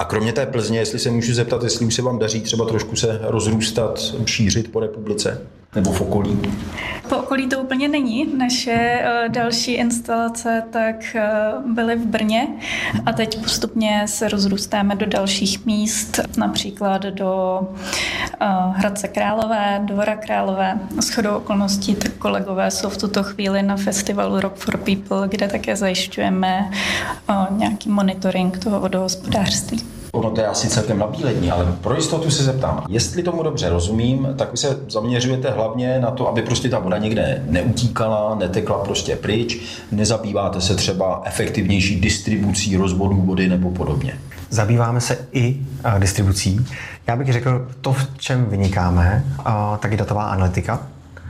kromě té Plzně, jestli se můžu zeptat, jestli už se vám daří třeba trošku se rozrůstat, šířit po republice nebo v okolí? Po okolí to úplně není. Naše další instalace tak byly v Brně a teď postupně se rozrůstáme do dalších míst, například do Hradce Králové, Dvora Králové. Shodou okolností tak kolegové jsou v tuto chvíli na festivalu Rock for People, kde také zajišťujeme nějaký monitoring toho vodohospodářství. Ono to je asi celkem nabílední, ale pro jistotu se zeptám, jestli tomu dobře rozumím, tak vy se zaměřujete hlavně na to, aby prostě ta voda někde neutíkala, netekla prostě pryč, nezabýváte se třeba efektivnější distribucí rozvodů vody nebo podobně. Zabýváme se i distribucí. Já bych řekl, to, v čem vynikáme, tak je datová analytika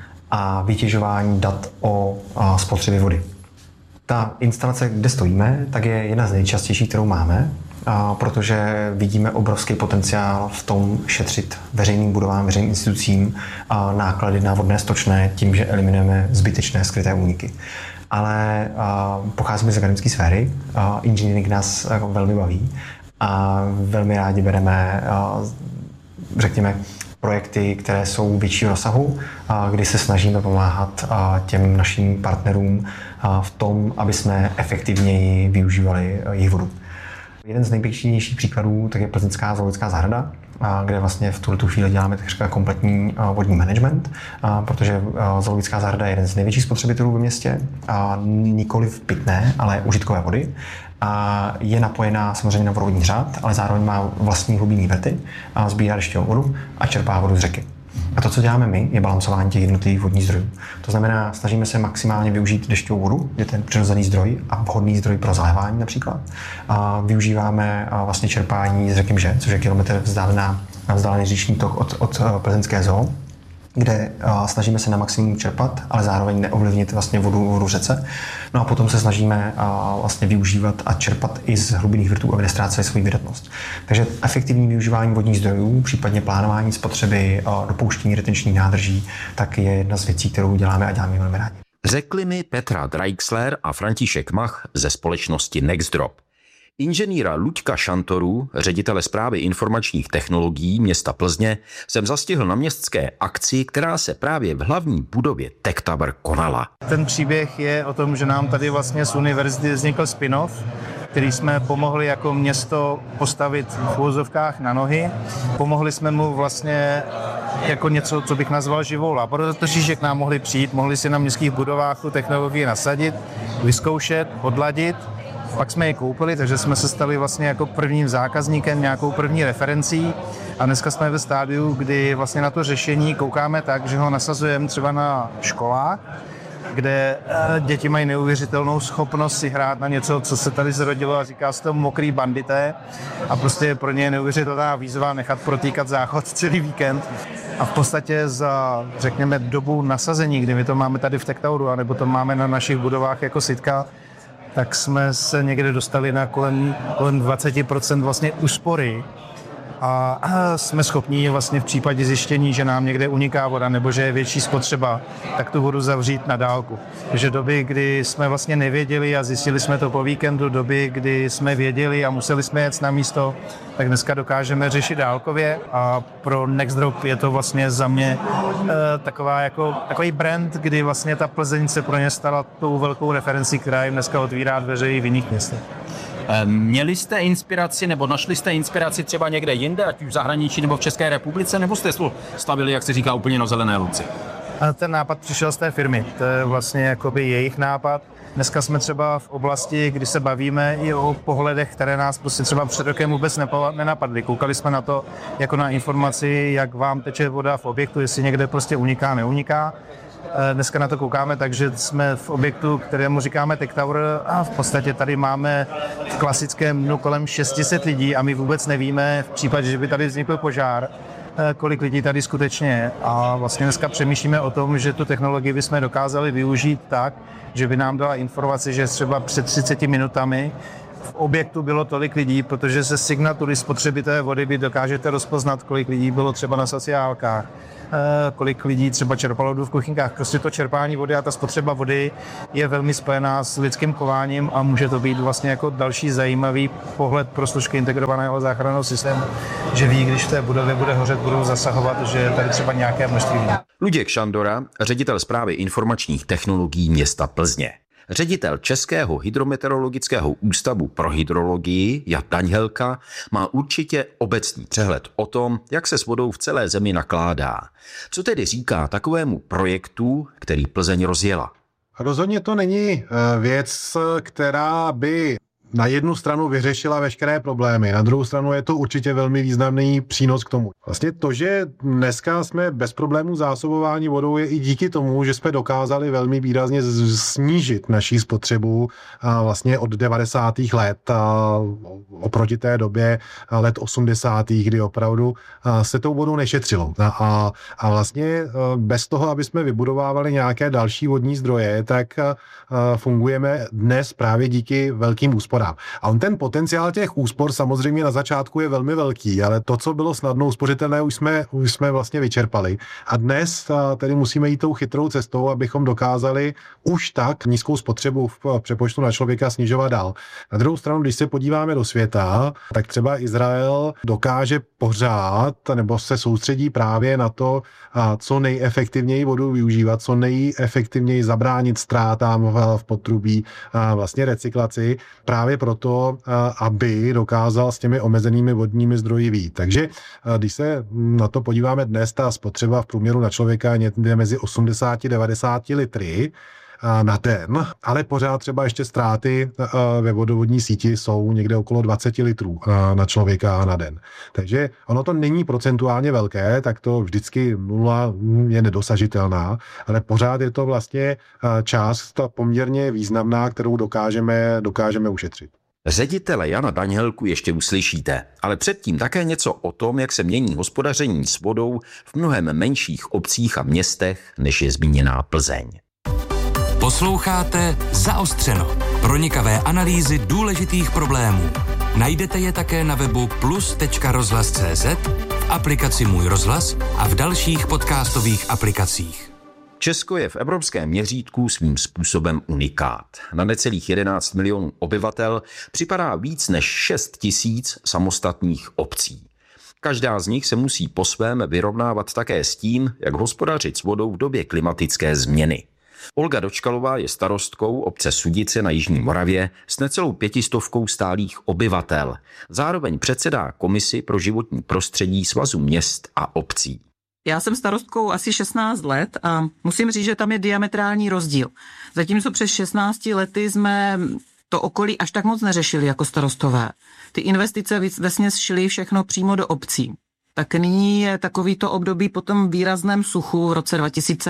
a vytěžování dat o spotřebě vody. Ta instalace, kde stojíme, tak je jedna z nejčastějších, kterou máme, protože vidíme obrovský potenciál v tom šetřit veřejným budovám, veřejným institucím náklady na vodné stočné tím, že eliminujeme zbytečné skryté úniky. Ale pocházíme z akademické sféry, inženýring nás velmi baví a velmi rádi bereme, řekněme, projekty, které jsou většího rozsahu, kdy se snažíme pomáhat těm našim partnerům v tom, aby jsme efektivněji využívali jejich vodu. Jeden z nejpěknějších příkladů tak je plzeňská zoologická zahrada, kde vlastně v tuto chvíli děláme takřka kompletní vodní management, protože zoologická zahrada je jeden z největších spotřebitelů ve městě, nikoliv pitné, ale užitkové vody. A je napojená samozřejmě na vodovodní řád, ale zároveň má vlastní hlubinní vrty, sbírá dešťovou vodu a čerpá vodu z řeky. A to, co děláme my, je balancování těch jednotlivých vodních zdrojů. To znamená, snažíme se maximálně využít dešťovou vodu, je ten přirozený zdroj a vhodný zdroj pro zalévání například. A využíváme vlastně čerpání z řeky Mže, což je kilometr vzdálený říční tok od plzeňské zoo, kde snažíme se na maximum čerpat, ale zároveň neovlivnit vlastně vodu v řece. No a potom se snažíme vlastně využívat a čerpat i z hlubinných vrtů, aby neztráceli svou vydatnost. Takže efektivní využívání vodních zdrojů, případně plánování spotřeby, dopouštění retenčních nádrží, tak je jedna z věcí, kterou děláme a děláme velmi rádi. Řekli mi Petra Dreixler a František Mach ze společnosti Nextdrop. Inženýra Luďka Šantoru, ředitele správy informačních technologií města Plzně, jsem zastihl na městské akci, která se právě v hlavní budově Tech Tower konala. Ten příběh je o tom, že nám tady vlastně z univerzity vznikl spin-off, který jsme pomohli jako město postavit v uvozovkách na nohy. Pomohli jsme mu vlastně jako něco, co bych nazval živou laboratoří, že k nám mohli přijít, mohli si na městských budovách tu technologii nasadit, vyzkoušet, odladit. Pak jsme je koupili, takže jsme se stali vlastně jako prvním zákazníkem, nějakou první referencí a dneska jsme ve stádiu, kdy vlastně na to řešení koukáme tak, že ho nasazujeme třeba na školách, kde děti mají neuvěřitelnou schopnost si hrát na něco, co se tady zrodilo a říká se to mokrý bandité a prostě je pro ně neuvěřitelná výzva nechat protýkat záchod celý víkend. A v podstatě za, řekněme, dobu nasazení, kdy my to máme tady v Tech Toweru, anebo to máme na našich budovách jako sitka, tak jsme se někde dostali na kolem 20% vlastně úspory a jsme schopni vlastně v případě zjištění, že nám někde uniká voda nebo že je větší spotřeba, tak tu vodu zavřít na dálku. Takže doby, kdy jsme vlastně nevěděli a zjistili jsme to po víkendu, doby, kdy jsme věděli a museli jsme jet na místo, tak dneska dokážeme řešit dálkově a pro Nextdrop je to vlastně za mě takový brand, kdy vlastně ta Plzeň se pro ně stala tou velkou referencí, která jim dneska otvírá dveře i v jiných městech. Měli jste inspiraci nebo našli jste inspiraci třeba někde jinde, ať už v zahraničí nebo v České republice, nebo jste stavili, jak se říká, úplně na zelené louce? A ten nápad přišel z té firmy, to je vlastně jakoby jejich nápad. Dneska jsme třeba v oblasti, kdy se bavíme i o pohledech, které nás prostě třeba před rokem vůbec nenapadly. Koukali jsme na to jako na informaci, jak vám teče voda v objektu, jestli někde prostě uniká, neuniká. Dneska na to koukáme, takže jsme v objektu, kterému říkáme Tech Tower a v podstatě tady máme v klasickém dnu kolem 600 lidí a my vůbec nevíme v případě, že by tady vznikl požár, kolik lidí tady skutečně je. A vlastně dneska přemýšlíme o tom, že tu technologii bychom dokázali využít tak, že by nám dala informaci, že třeba před 30 minutami v objektu bylo tolik lidí, protože se signatury spotřeby té vody vy dokážete rozpoznat, kolik lidí bylo třeba na sociálkách, kolik lidí třeba čerpalo vodu v kuchynkách. Prostě to čerpání vody a ta spotřeba vody je velmi spojená s lidským chováním a může to být vlastně jako další zajímavý pohled pro složky integrovaného záchranného systému, že ví, když v té budově bude hořet, budou zasahovat, že je tady třeba nějaké množství lidí. Luděk Šandora, ředitel správy informačních technologií města Plzně. Ředitel Českého hydrometeorologického ústavu pro hydrologii Jan Daňhelka má určitě obecný přehled o tom, jak se s vodou v celé zemi nakládá. Co tedy říká takovému projektu, který Plzeň rozjela? Rozhodně to není věc, která by na jednu stranu vyřešila veškeré problémy, na druhou stranu je to určitě velmi významný přínos k tomu. Vlastně to, že dneska jsme bez problémů zásobování vodou, je i díky tomu, že jsme dokázali velmi výrazně snížit naši spotřebu vlastně od 90. let oproti té době let 80. kdy opravdu se tou vodou nešetřilo. A vlastně bez toho, aby jsme vybudovávali nějaké další vodní zdroje, tak fungujeme dnes právě díky velkým úsporám. A on ten potenciál těch úspor samozřejmě na začátku je velmi velký, ale to, co bylo snadno uspořitelné, už jsme vlastně vyčerpali. A dnes tedy musíme jít tou chytrou cestou, abychom dokázali už tak nízkou spotřebu v přepočtu na člověka snižovat dál. Na druhou stranu, když se podíváme do světa, tak třeba Izrael dokáže pořád nebo se soustředí právě na to, co nejefektivněji vodu využívat, co nejefektivněji zabránit ztrátám v potrubí, vlastně recyklaci, právě proto, aby dokázal s těmi omezenými vodními zdroji vyjít. Takže když se na to podíváme dnes, ta spotřeba v průměru na člověka je mezi 80 a 90 litry na den, ale pořád třeba ještě ztráty ve vodovodní síti jsou někde okolo 20 litrů na člověka na den. Takže ono to není procentuálně velké, tak to vždycky nula je nedosažitelná, ale pořád je to vlastně část poměrně významná, kterou dokážeme ušetřit. Ředitele Jana Daňhelku ještě uslyšíte, ale předtím také něco o tom, jak se mění hospodaření s vodou v mnohem menších obcích a městech, než je zmíněná Plzeň. Posloucháte Zaostřeno. Pronikavé analýzy důležitých problémů. Najdete je také na webu plus.rozhlas.cz, v aplikaci Můj rozhlas a v dalších podcastových aplikacích. Česko je v evropském měřítku svým způsobem unikát. Na necelých 11 milionů obyvatel připadá víc než 6 000 samostatných obcí. Každá z nich se musí po svém vyrovnávat také s tím, jak hospodařit s vodou v době klimatické změny. Olga Dočkalová je starostkou obce Sudice na Jižní Moravě s necelou 500 stálých obyvatel. Zároveň předsedá komisi pro životní prostředí Svazu měst a obcí. Já jsem starostkou asi 16 let a musím říct, že tam je diametrální rozdíl. Zatímco přes 16 lety jsme to okolí až tak moc neřešili jako starostové. Ty investice vesměs šly všechno přímo do obcí. Tak nyní je takovýto období po tom výrazném suchu v roce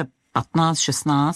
2015-16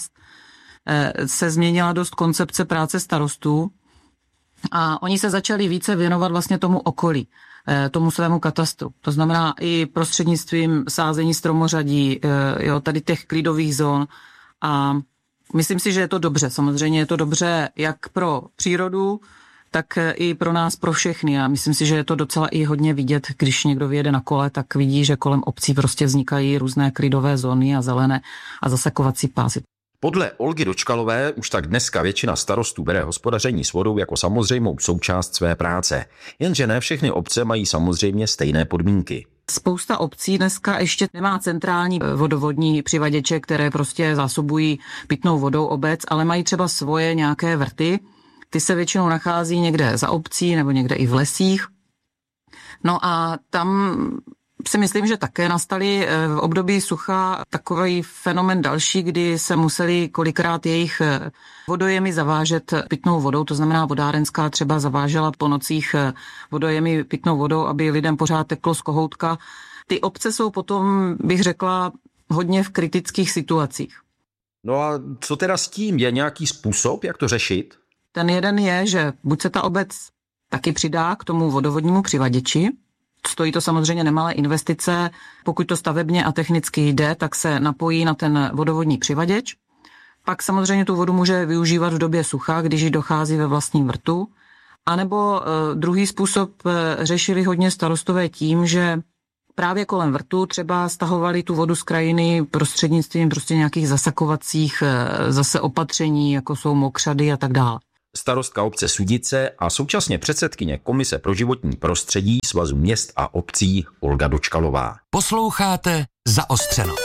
se změnila dost koncepce práce starostů a oni se začali více věnovat vlastně tomu okolí, tomu svému katastru. To znamená i prostřednictvím sázení stromořadí, tady těch klidových zón a myslím si, že je to dobře. Samozřejmě je to dobře jak pro přírodu, tak i pro nás, pro všechny. A myslím si, že je to docela i hodně vidět, když někdo vyjede na kole, tak vidí, že kolem obcí prostě vznikají různé klidové zóny a zelené a zasakovací pásy. Podle Olgy Dočkalové už tak dneska většina starostů bere hospodaření s vodou jako samozřejmou součást své práce. Jenže ne všechny obce mají samozřejmě stejné podmínky. Spousta obcí dneska ještě nemá centrální vodovodní přivaděče, které prostě zásobují pitnou vodou obec, ale mají třeba svoje nějaké vrty. Ty se většinou nachází někde za obcí nebo někde i v lesích. No a tam si myslím, že také nastaly v období sucha takový fenomén další, kdy se museli kolikrát jejich vodojemy zavážet pitnou vodou, to znamená vodárenská třeba zavážela po nocích vodojemy pitnou vodou, aby lidem pořád teklo z kohoutka. Ty obce jsou potom, bych řekla, hodně v kritických situacích. No a co teda s tím? Je nějaký způsob, jak to řešit? Ten jeden je, že buď se ta obec taky přidá k tomu vodovodnímu přivaděči, stojí to samozřejmě nemalé investice, pokud to stavebně a technicky jde, tak se napojí na ten vodovodní přivaděč. Pak samozřejmě tu vodu může využívat v době sucha, když ji dochází ve vlastním vrtu. A nebo druhý způsob řešili hodně starostové tím, že právě kolem vrtu třeba stahovali tu vodu z krajiny prostřednictvím prostě nějakých zasakovacích zase opatření, jako jsou mokřady a tak dále. Starostka obce Sudice a současně předsedkyně Komise pro životní prostředí Svazu měst a obcí Olga Dočkalová. Posloucháte Zaostřeno.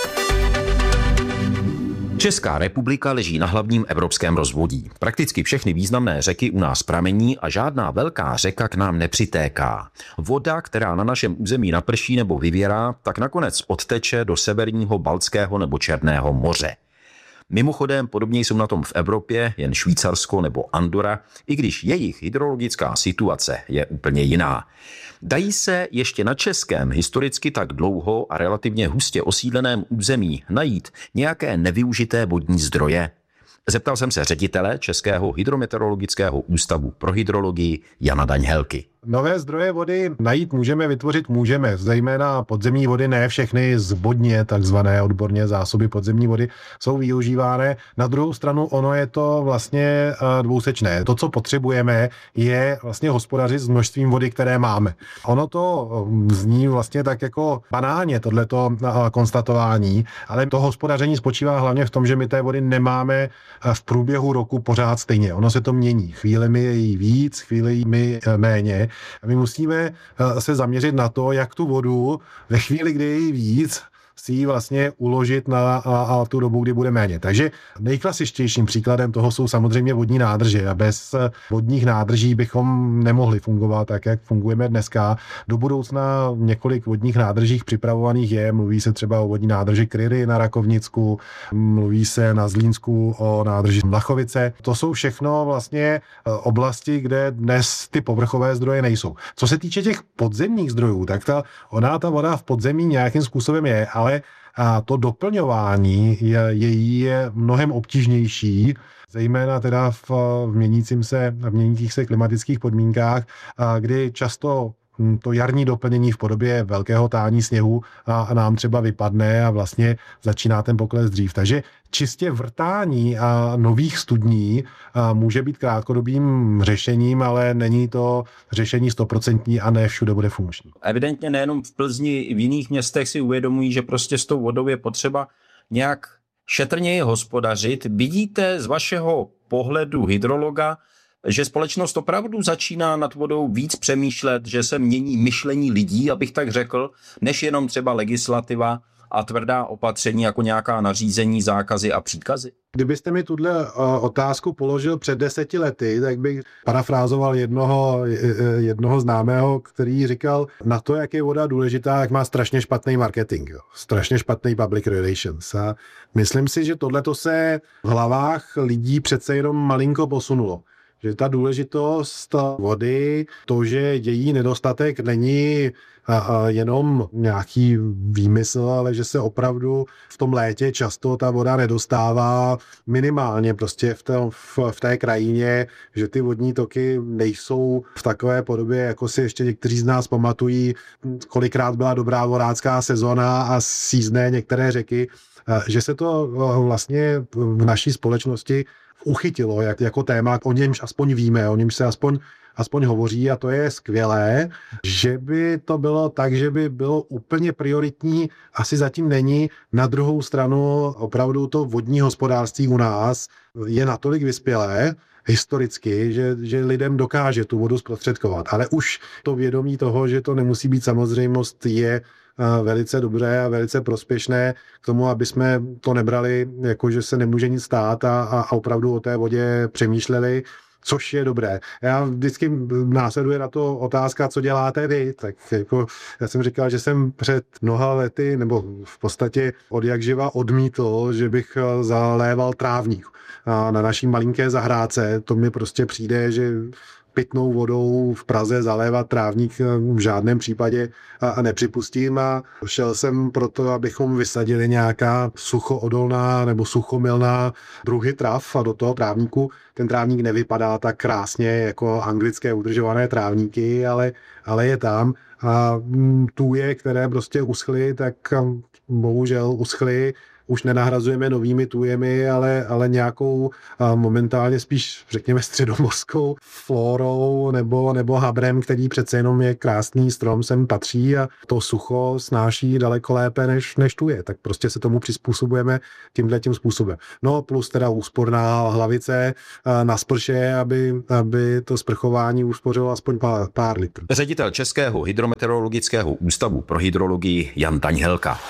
Česká republika leží na hlavním evropském rozvodí. Prakticky všechny významné řeky u nás pramení a žádná velká řeka k nám nepřitéká. Voda, která na našem území naprší nebo vyvěrá, tak nakonec odteče do severního Baltského nebo Černého moře. Mimochodem, podobně jsou na tom v Evropě jen Švýcarsko nebo Andorra, i když jejich hydrologická situace je úplně jiná. Dají se ještě na českém historicky tak dlouho a relativně hustě osídleném území najít nějaké nevyužité vodní zdroje? Zeptal jsem se ředitele Českého hydrometeorologického ústavu pro hydrologii Jana Daňhelky. Nové zdroje vody najít můžeme, vytvořit můžeme, zejména podzemní vody, ne všechny zbodně, takzvané odborně zásoby podzemní vody jsou využívány. Na druhou stranu ono je to vlastně dvousečné. To, co potřebujeme, je vlastně hospodařit s množstvím vody, které máme. Ono to zní vlastně tak jako banálně, tohleto konstatování, ale to hospodaření spočívá hlavně v tom, že my té vody nemáme v průběhu roku pořád stejně. Ono se to mění. Chvílemi je jí víc, chvílemi méně. My musíme se zaměřit na to, jak tu vodu ve chvíli, kdy je jí víc, si ji vlastně uložit na tu dobu, kdy bude méně. Takže nejklasičtějším příkladem toho jsou samozřejmě vodní nádrže a bez vodních nádrží bychom nemohli fungovat tak, jak fungujeme dneska. Do budoucna několik vodních nádržích připravovaných je, mluví se třeba o vodní nádrži Kryry na Rakovnicku, mluví se na Zlínsku o nádrži Mlachovice. To jsou všechno vlastně oblasti, kde dnes ty povrchové zdroje nejsou. Co se týče těch podzemních zdrojů, tak ta voda v podzemí nějakým způsobem je, ale a to doplňování je mnohem obtížnější, zejména teda v měnících se klimatických podmínkách, kdy často to jarní doplnění v podobě velkého tání sněhu a nám třeba vypadne a vlastně začíná ten pokles dřív. Takže čistě vrtání a nových studní může být krátkodobým řešením, ale není to řešení 100% a ne všude bude funkční. Evidentně nejenom v Plzni, i v jiných městech si uvědomují, že prostě s tou vodou je potřeba nějak šetrněji hospodařit. Vidíte z vašeho pohledu hydrologa, že společnost opravdu začíná nad vodou víc přemýšlet, že se mění myšlení lidí, abych tak řekl, než jenom třeba legislativa a tvrdá opatření jako nějaká nařízení, zákazy a příkazy? Kdybyste mi tuhle otázku položil před 10 lety, tak bych parafrázoval jednoho známého, který říkal, na to, jak je voda důležitá, jak má strašně špatný marketing, strašně špatný public relations. A myslím si, že tohleto se v hlavách lidí přece jenom malinko posunulo. Že ta důležitost vody, to, že její nedostatek není jenom nějaký výmysl, ale že se opravdu v tom létě často ta voda nedostává minimálně prostě v té krajině, že ty vodní toky nejsou v takové podobě, jako si ještě někteří z nás pamatují, kolikrát byla dobrá vodácká sezona a sízné některé řeky, že se to vlastně v naší společnosti uchytilo jako téma, o němž aspoň víme, o němž se aspoň hovoří a to je skvělé. Že by to bylo tak, že by bylo úplně prioritní, asi zatím není. Na druhou stranu opravdu to vodní hospodářství u nás je natolik vyspělé, historicky, že lidem dokáže tu vodu zprostředkovat. Ale už to vědomí toho, že to nemusí být samozřejmost, je velice dobré a velice prospěšné k tomu, aby jsme to nebrali, jako že se nemůže nic stát a opravdu o té vodě přemýšleli, což je dobré. Já vždycky následuje na to otázka, co děláte vy. Tak jako já jsem říkal, že jsem před mnoha lety, nebo v podstatě od jak živa odmítl, že bych zaléval trávník. A na naší malinké zahrádce to mi prostě přijde, že pitnou vodou v Praze zalévat trávník v žádném případě a nepřipustím a šel jsem proto, abychom vysadili nějaká suchoodolná nebo suchomilná druhy trav a do toho trávníku. Ten trávník nevypadá tak krásně jako anglické udržované trávníky, ale je tam a tůje, které prostě uschly, tak bohužel uschly už nenahrazujeme novými tujemi, ale nějakou momentálně spíš, řekněme, středomořskou flórou nebo habrem, který přece jenom je krásný strom, sem patří a to sucho snáší daleko lépe než tuje. Tak prostě se tomu přizpůsobujeme tímhletím způsobem. No plus teda úsporná hlavice na sprše, aby to sprchování uspořilo aspoň pár litrů. Ředitel Českého hydrometeorologického ústavu pro hydrologii Jan Daňhelka.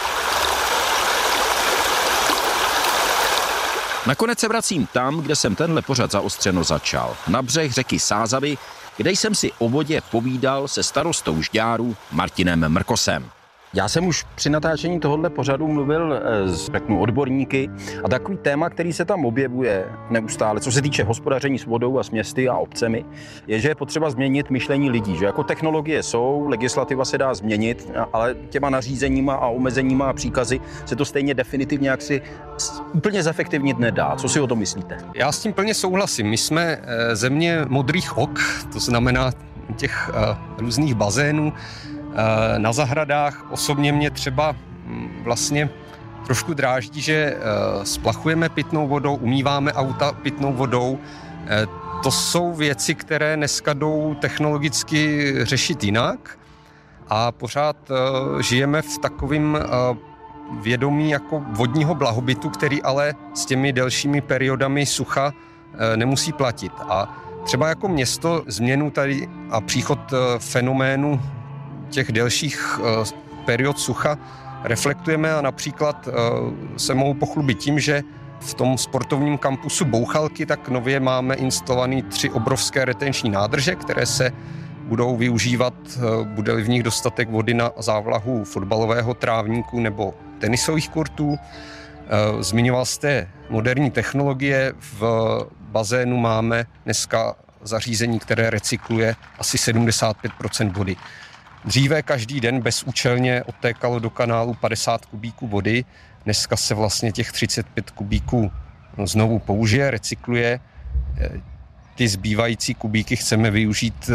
Nakonec se vracím tam, kde jsem tenhle pořad Zaostřeno začal. Na břeh řeky Sázavy, kde jsem si o vodě povídal se starostou Žďáru Martinem Mrkosem. Já jsem už při natáčení tohohle pořadu mluvil s odborníky a takový téma, který se tam objevuje neustále, co se týče hospodaření s vodou a s městy a obcemi, je, že je potřeba změnit myšlení lidí, že jako technologie jsou, legislativa se dá změnit, ale těma nařízeníma a omezeníma a příkazy se to stejně definitivně jaksi úplně zefektivnit nedá. Co si o tom myslíte? Já s tím plně souhlasím. My jsme země modrých ok, to znamená těch různých bazénů, na zahradách. Osobně mě třeba vlastně trošku dráždí, že splachujeme pitnou vodou, umýváme auta pitnou vodou. To jsou věci, které dneska jdou technologicky řešit jinak a pořád žijeme v takovém vědomí jako vodního blahobytu, který ale s těmi delšími periodami sucha nemusí platit. A třeba jako město změnu tady a příchod fenoménu těch delších period sucha reflektujeme a například se mohu pochlubit tím, že v tom sportovním kampusu Bouchalky tak nově máme instalované 3 obrovské retenční nádrže, které se budou využívat, bude-li v nich dostatek vody na závlahu fotbalového trávníku nebo tenisových kurtů. Zmiňoval jste moderní technologie, v bazénu máme dneska zařízení, které recykluje asi 75% vody. Dříve každý den bezúčelně odtékalo do kanálu 50 kubíků vody, dneska se vlastně těch 35 kubíků znovu použije, recykluje. Ty zbývající kubíky chceme využít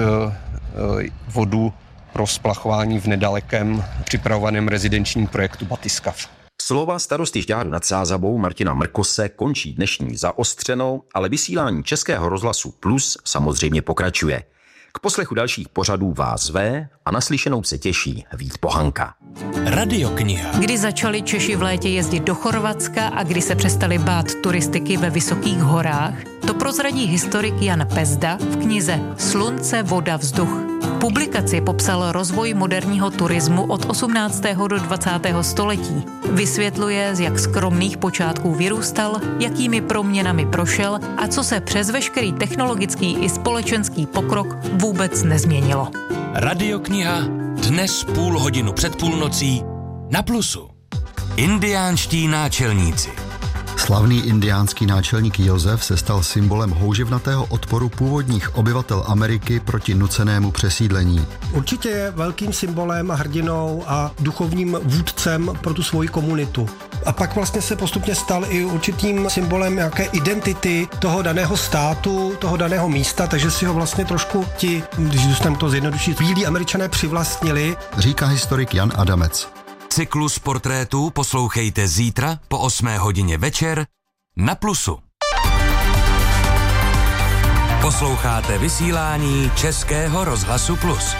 vodu pro splachování v nedalekém připravovaném rezidenčním projektu Batyskav. Slova starosty Žďáru nad Sázavou Martina Mrkose končí dnešní Zaostřeno, ale vysílání Českého rozhlasu Plus samozřejmě pokračuje. K poslechu dalších pořadů vás zve a naslyšenou se těší Vít Pohanka. Radiokniha. Kdy začali Češi v létě jezdit do Chorvatska a kdy se přestali bát turistiky ve vysokých horách, to prozradí historik Jan Pezda v knize Slunce, voda, vzduch. V publikaci popsal rozvoj moderního turismu od 18. do 20. století. Vysvětluje, z jak skromných počátků vyrůstal, jakými proměnami prošel a co se přes veškerý technologický i společenský pokrok vůbec nezměnilo. Radiokniha dnes 0,5 hodiny před půlnocí na Plusu. Indiánští náčelníci. Slavný indiánský náčelník Josef se stal symbolem houževnatého odporu původních obyvatel Ameriky proti nucenému přesídlení. Určitě je velkým symbolem a hrdinou a duchovním vůdcem pro tu svoji komunitu. A pak vlastně se postupně stal i určitým symbolem nějaké identity toho daného státu, toho daného místa, takže si ho vlastně trošku ti, když zůstaneme to zjednodušit, bílí Američané přivlastnili. Říká historik Jan Adamec. Cyklus portrétů poslouchejte zítra po 8 hodině večer na Plusu. Posloucháte vysílání Českého rozhlasu Plus.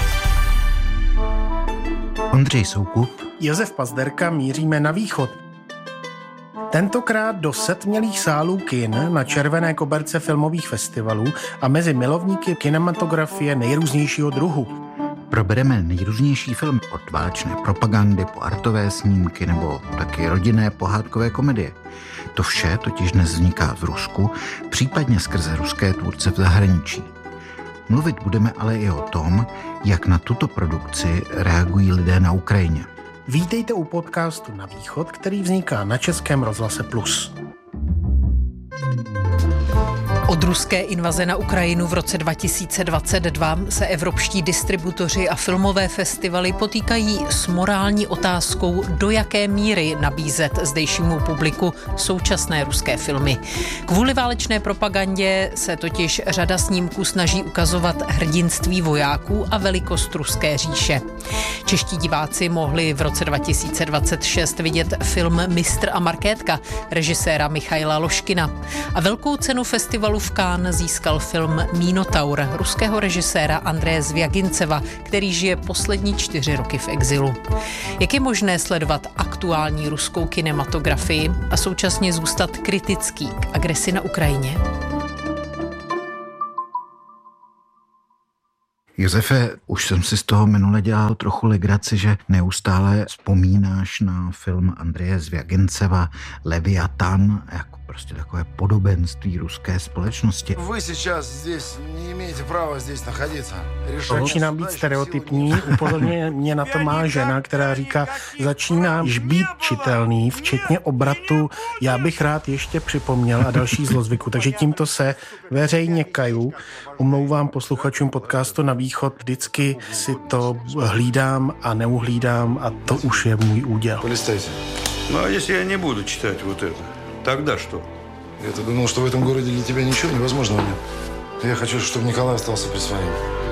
Ondřej Soukup, Josef Pazderka, míříme na východ. Tentokrát do setmělých sálů kin na červené koberce filmových festivalů a mezi milovníky kinematografie nejrůznějšího druhu. Probereme nejrůznější filmy od válečné propagandy po artové snímky nebo taky rodinné pohádkové komedie. To vše totiž dnes vzniká v Rusku, případně skrze ruské tvůrce v zahraničí. Mluvit budeme ale i o tom, jak na tuto produkci reagují lidé na Ukrajině. Vítejte u podcastu Na východ, který vzniká na Českém rozhlase Plus. Od ruské invaze na Ukrajinu v roce 2022 se evropští distributoři a filmové festivaly potýkají s morální otázkou, do jaké míry nabízet zdejšímu publiku současné ruské filmy. Kvůli válečné propagandě se totiž řada snímků snaží ukazovat hrdinství vojáků a velikost ruské říše. Čeští diváci mohli v roce 2026 vidět film Mistr a markétka režiséra Michaila Loškina. A velkou cenu festivalu v Cannes získal film Minotaur ruského režiséra Andreje Zvěginceva, který žije poslední 4 roky v exilu. Jak je možné sledovat aktuální ruskou kinematografii a současně zůstat kritický k agresi na Ukrajině? Josefe, už jsem si z toho minule dělal trochu legraci, že neustále vzpomínáš na film Andreje Zvěginceva Leviatan, jako prostě takové podobenství ruské společnosti. Začínám být stereotypní, upozorně mě na to má žena, která říká, začínáš být čitelný, včetně obratu, já bych rád ještě připomněl a další zlozvyku, takže tímto se veřejně kaju, omlouvám posluchačům podcastu Na východ, vždycky si to hlídám a neuhlídám a to už je můj úděl. No a jestli já nebudu čítat вот это, тогда что? Я-то думал, что в этом городе для тебя ничего невозможного нет. Я хочу, чтобы Николай остался при своем.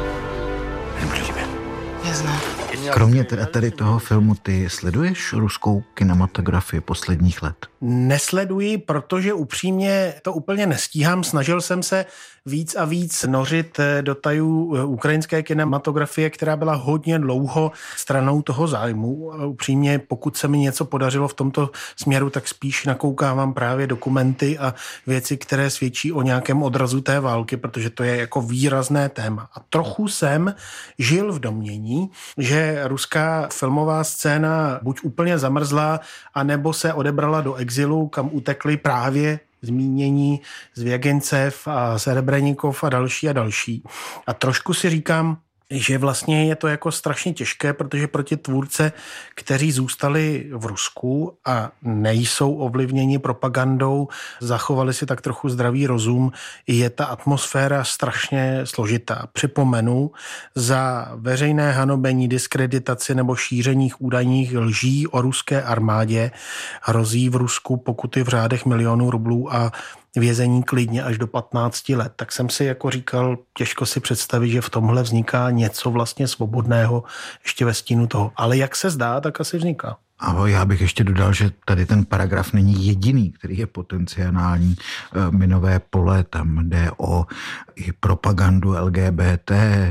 Люблю тебя. Já znám. Kromě teda tady toho filmu, ty sleduješ ruskou kinematografii posledních let? Nesleduji, protože upřímně to úplně nestíhám. Snažil jsem se víc a víc nořit do tajů ukrajinské kinematografie, která byla hodně dlouho stranou toho zájmu. Upřímně, pokud se mi něco podařilo v tomto směru, tak spíš nakoukávám právě dokumenty a věci, které svědčí o nějakém odrazu té války, protože to je jako výrazné téma. A trochu jsem žil v domnění, že ruská filmová scéna buď úplně zamrzla, anebo se odebrala do exilu, kam utekli právě zmínění Zvěgincev a Serebrenikov a další. A trošku si říkám, že vlastně je to jako strašně těžké, protože pro ty tvůrce, kteří zůstali v Rusku a nejsou ovlivněni propagandou, zachovali si tak trochu zdravý rozum, je ta atmosféra strašně složitá. Připomenu, za veřejné hanobení, diskreditaci nebo šíření údajných lží o ruské armádě hrozí v Rusku pokuty v řádech milionů rublů a vězení klidně až do 15 let. Tak jsem si jako říkal, těžko si představit, že v tomhle vzniká něco vlastně svobodného ještě ve stínu toho. Ale jak se zdá, tak asi vzniká. A já bych ještě dodal, že tady ten paragraf není jediný, který je potenciální minové pole. Tam jde o i propagandu LGBT,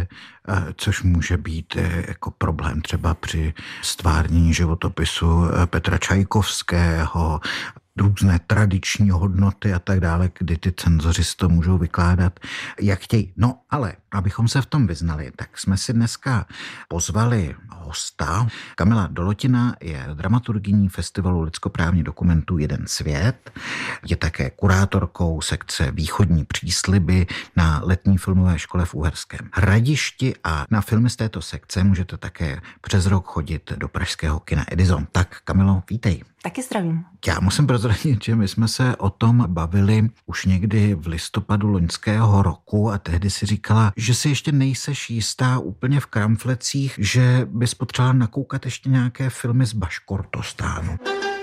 což může být jako problém třeba při stvárnění životopisu Petra Čajkovského, různé tradiční hodnoty a tak dále, kdy ty cenzoři to můžou vykládat, jak chtějí. No ale, abychom se v tom vyznali, tak jsme si dneska pozvali hosta. Kamila Dolotina je dramaturgyní festivalu lidskoprávních dokumentů Jeden svět. Je také kurátorkou sekce Východní přísliby na letní filmové škole v Uherském Hradišti a na filmy z této sekce můžete také přes rok chodit do pražského kina Edison. Tak Kamilo, vítej. Taky zdravím. Já musím prozradit, že my jsme se o tom bavili už někdy v listopadu loňského roku a tehdy si říkala, že si ještě nejseš jistá úplně v kramflecích, že bys potřebovala nakoukat ještě nějaké filmy z Baškortostánu.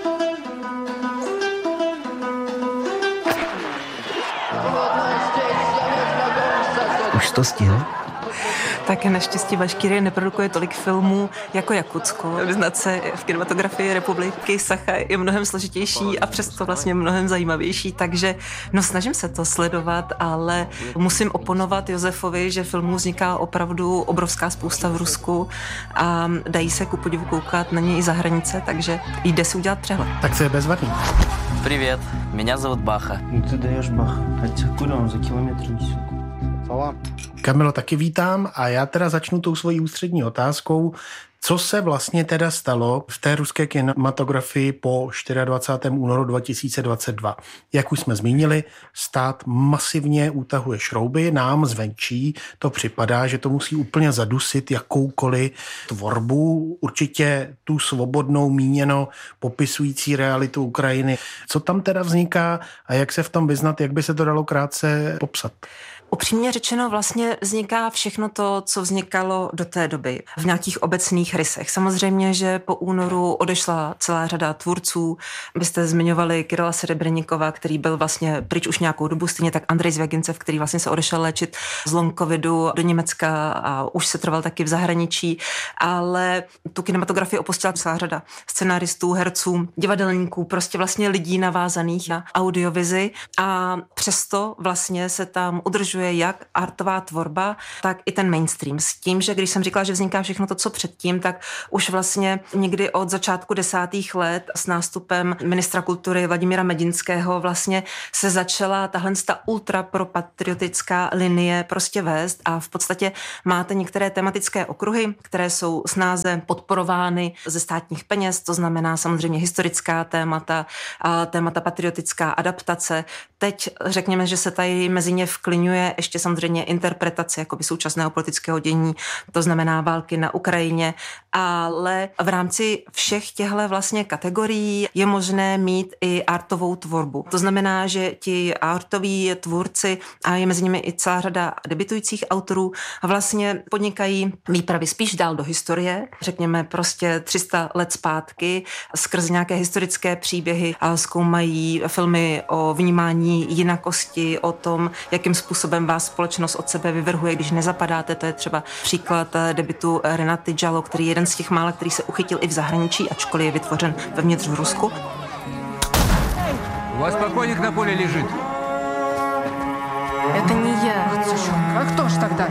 Už to stihl? Tak naštěstí Baškírie neprodukuje tolik filmů jako Jakutsko. Vyznat se v kinematografii republiky Sacha je mnohem složitější a přesto vlastně mnohem zajímavější, takže snažím se to sledovat, ale musím oponovat Josefovi, že filmů vzniká opravdu obrovská spousta v Rusku a dají se ku podivu koukat na něj i za hranice, takže jde si udělat přehled. Tak se je bezvadný. Привет, меня зовут Баха. Ну ты даешь Баха. Хотя куда он за километр несет? Kamilo, taky vítám a já teda začnu tou svojí ústřední otázkou. Co se vlastně teda stalo v té ruské kinematografii po 24. únoru 2022? Jak už jsme zmínili, stát masivně utahuje šrouby, nám zvenčí to připadá, že to musí úplně zadusit jakoukoliv tvorbu, určitě tu svobodnou míněno popisující realitu Ukrajiny. Co tam teda vzniká a jak se v tom vyznat, jak by se to dalo krátce popsat? Upřímně řečeno vlastně vzniká všechno to, co vznikalo do té doby v nějakých obecných rysech. Samozřejmě, že po únoru odešla celá řada tvůrců. Byste zmiňovali Kirila Serebrennikova, který byl vlastně pryč už nějakou dobu, stejně tak Andrej Zvěgincev, který vlastně se odešel léčit z long covidu do Německa a už se trval taky v zahraničí, ale tu kinematografii opustila celá řada scenáristů, herců, divadelníků, prostě vlastně lidí navázaných na audiovizi a přesto vlastně se tam udržuje jak artová tvorba, tak i ten mainstream. S tím, že když jsem říkala, že vzniká všechno to, co předtím, tak už vlastně někdy od začátku 10. let s nástupem ministra kultury Vladimíra Medinského vlastně se začala tahle ultrapropatriotická linie prostě vést a v podstatě máte některé tematické okruhy, které jsou snáze podporovány ze státních peněz, to znamená samozřejmě historická témata, témata patriotická adaptace. Teď řekněme, že se tady mezi ně vkliňuje ještě samozřejmě interpretace jakoby současného politického dění, to znamená války na Ukrajině, ale v rámci všech těchto vlastně kategorií je možné mít i artovou tvorbu. To znamená, že ti artoví tvůrci a je mezi nimi i celá řada debitujících autorů vlastně podnikají výpravy spíš dál do historie, řekněme prostě 300 let zpátky, skrz nějaké historické příběhy a zkoumají filmy o vnímání jinakosti, o tom, jakým způsobem vás společnost od sebe vyvrhuje, když nezapadáte. To je třeba příklad debutu Renaty Jalo, který je jeden z těch mála, který se uchytil i v zahraničí, ačkoliv je vytvořen vevnitř v Rusku. У вас покойник на поле лежит. Это не я. А кто ж тогда?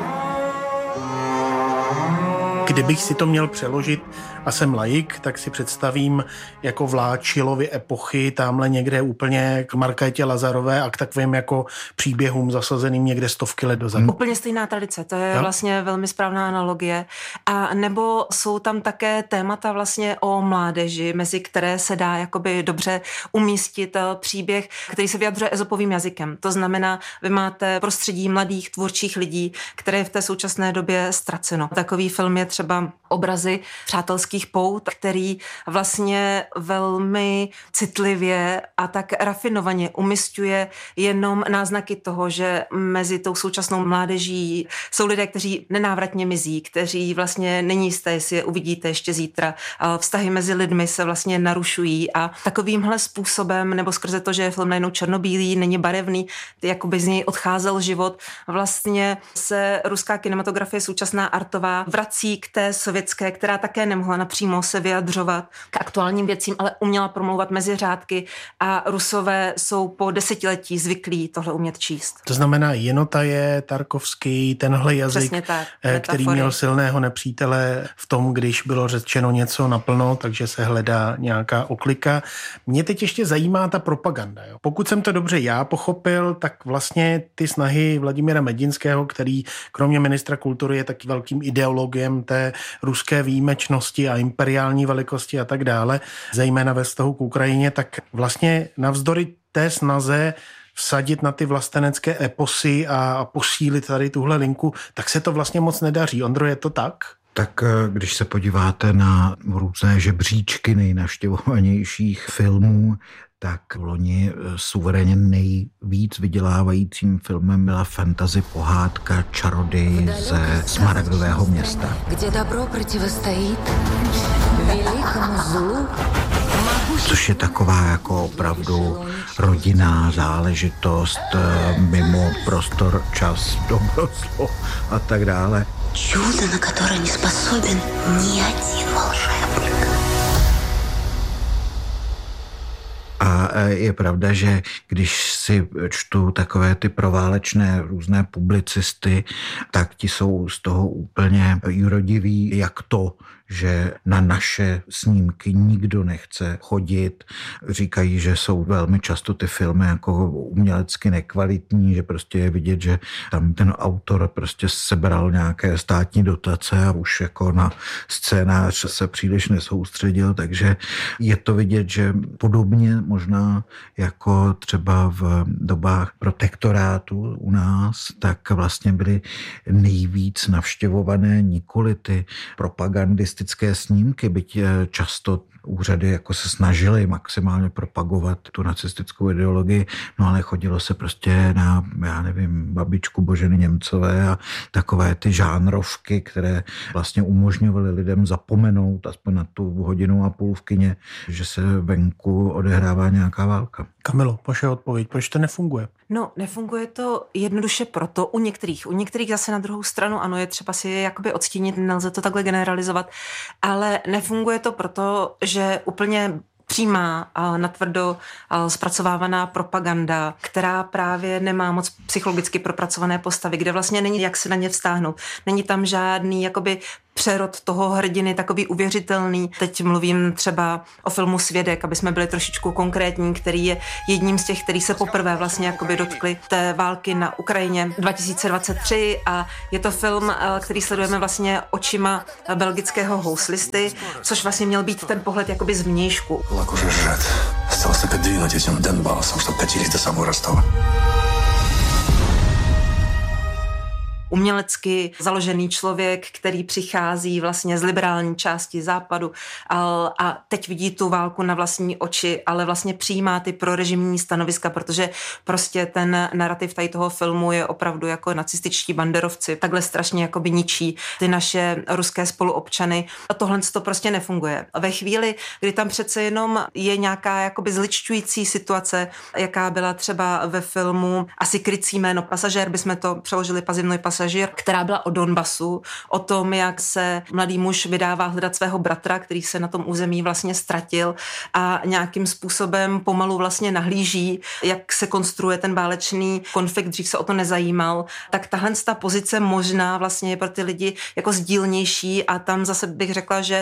Kdybych si to měl přeložit a jsem laik, tak si představím jako Vláčilovy epochy, tamhle někde úplně k Markétě Lazarové a k takovým jako příběhům zasazeným někde stovky let dozadu. Úplně stejná tradice, to je vlastně velmi správná analogie. A nebo jsou tam také témata vlastně o mládeži, mezi které se dá jakoby dobře umístit příběh, který se vyjadřuje ezopovým jazykem. To znamená, vy máte prostředí mladých tvůrčích lidí, které je v té současné době ztraceno. Takový film je třeba Obrazy přátelských pout, který vlastně velmi citlivě a tak rafinovaně umisťuje jenom náznaky toho, že mezi tou současnou mládeží jsou lidé, kteří nenávratně mizí, kteří vlastně není jisté, jestli je uvidíte ještě zítra. Vztahy mezi lidmi se vlastně narušují a takovýmhle způsobem, nebo skrze to, že je film najednou černobílý, není barevný, jakoby z něj odcházel život, vlastně se ruská kinematografie současná artová vrací k té sovětské, která také nemohla napřímo se vyjadřovat k aktuálním věcím, ale uměla promlouvat mezi řádky a Rusové jsou po desetiletí zvyklí tohle umět číst. To znamená, Jenota je Tarkovský, tenhle jazyk, tak, který měl silného nepřítele v tom, když bylo řečeno něco naplno, takže se hledá nějaká oklika. Mě teď ještě zajímá ta propaganda. Jo? Pokud jsem to dobře já pochopil, tak vlastně ty snahy Vladimíra Medinského, který kromě ministra kultury je taky velkým ideologem té ruské výjimečnosti a imperiální velikosti a tak dále, zejména ve vztahu k Ukrajině, tak vlastně navzdory té snaze vsadit na ty vlastenecké eposy a posílit tady tuhle linku, tak se to vlastně moc nedaří. Ondro, je to tak? Tak když se podíváte na různé žebříčky nejnavštěvovanějších filmů, tak loni suverénně nejvíc vydělávajícím filmem byla fantasy pohádka Čaroděj ze Smaragdového města. Kde dobro protivostojí velikému zlu. Což je taková jako opravdu rodinná záležitost mimo prostor, čas, dobro, zlo a tak dále. Čudo, na které nesposoben ni один волшебник. A je pravda, že když si čtu takové ty proválečné různé publicisty, tak ti jsou z toho úplně jurodiví, jak to, že na naše snímky nikdo nechce chodit. Říkají, že jsou velmi často ty filmy jako umělecky nekvalitní, že prostě je vidět, že tam ten autor prostě sebral nějaké státní dotace a už jako na scénář se příliš nesoustředil, takže je to vidět, že podobně možná jako třeba v dobách protektorátu u nás, tak vlastně byly nejvíc navštěvované nikoli ty propagandistické snímky, byť často úřady jako se snažily maximálně propagovat tu nacistickou ideologii, no ale chodilo se prostě na, já nevím, babičku Boženy Němcové a takové ty žánrovky, které vlastně umožňovaly lidem zapomenout aspoň na tu hodinu a půl v kině, že se venku odehrává nějaká válka. Kamilo, vaše odpověď, proč to nefunguje? No, nefunguje to jednoduše proto u některých zase na druhou stranu, ano, je třeba si je jakoby odstínit, nelze to takhle generalizovat, ale nefunguje to proto, že úplně přímá a natvrdo zpracovávaná propaganda, která právě nemá moc psychologicky propracované postavy, kde vlastně není jak se na ně vztáhnout. Není tam žádný jakoby přerod toho hrdiny, takový uvěřitelný. Teď mluvím třeba o filmu Svědek, aby jsme byli trošičku konkrétní, který je jedním z těch, který se poprvé vlastně jakoby dotkli té války na Ukrajině 2023 a je to film, který sledujeme vlastně očima belgického houslisty, což vlastně měl být ten pohled jakoby z vnějšku. Лак уже сжат. Осталось только двинуть этим Донбассом, чтобы катились до самого Ростова. Umělecky založený člověk, který přichází vlastně z liberální části západu a teď vidí tu válku na vlastní oči, ale vlastně přijímá ty prorežimní stanoviska, protože prostě ten narrativ tady toho filmu je opravdu jako nacističtí banderovci, takhle strašně jakoby ničí ty naše ruské spoluobčany a tohle to prostě nefunguje. Ve chvíli, kdy tam přece jenom je nějaká jakoby zličťující situace, jaká byla třeba ve filmu asi krycí jméno Pasažér, bychom to přeložili Pazivnoj pasažér, která byla o Donbasu, o tom, jak se mladý muž vydává hledat svého bratra, který se na tom území vlastně ztratil a nějakým způsobem pomalu vlastně nahlíží, jak se konstruuje ten válečný konflikt, dřív se o to nezajímal, tak tahle ta pozice možná vlastně je pro ty lidi jako sdílnější a tam zase bych řekla, že